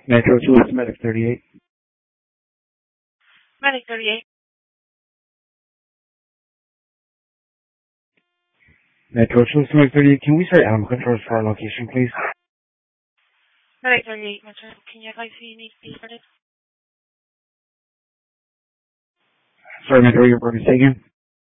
Metro 2 is Medic 38. Medic 38. Metro 2 is Medic 38. Can we start animal controls for our location, please? Medic 38, Metro. Can you advise who you need to be started? Sorry, Metro, your word is taken.